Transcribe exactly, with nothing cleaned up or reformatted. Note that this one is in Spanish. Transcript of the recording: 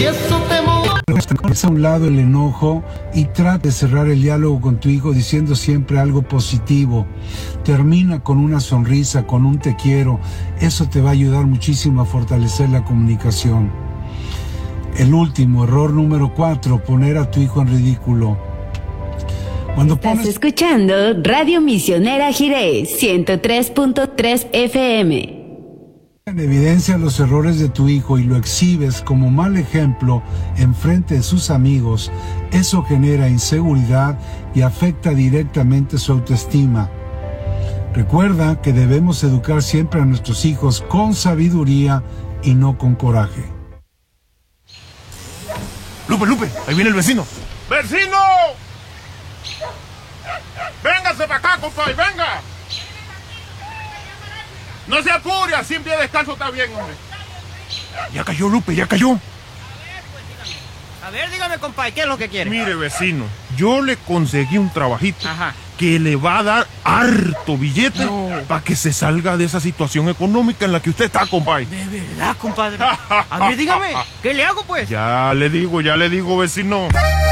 Si eso te mola. Deja a un lado el enojo y trata de cerrar el diálogo con tu hijo diciendo siempre algo positivo. Termina con una sonrisa, con un te quiero. Eso te va a ayudar muchísimo a fortalecer la comunicación. El último, error número cuatro, poner a tu hijo en ridículo. Cuando Estás pones... escuchando Radio Misionera Jiré, ciento tres punto tres F M. En evidencia los errores de tu hijo y lo exhibes como mal ejemplo en frente de sus amigos, eso genera inseguridad y afecta directamente su autoestima. Recuerda que debemos educar siempre a nuestros hijos con sabiduría y no con coraje. Lupe, Lupe, ahí viene el vecino. ¡Vecino! ¡Véngase para acá, compadre, venga! No se apure, así en pie descalzo está bien, hombre. Ya cayó, Lupe, ya cayó. A ver, dígame, compadre, ¿qué es lo que quiere? Mire, vecino, yo le conseguí un trabajito. Ajá. Que le va a dar harto billete No. para que se salga de esa situación económica en la que usted está, compadre. ¿De verdad, compadre? A ver, dígame, ¿qué le hago, pues? Ya le digo, ya le digo, vecino.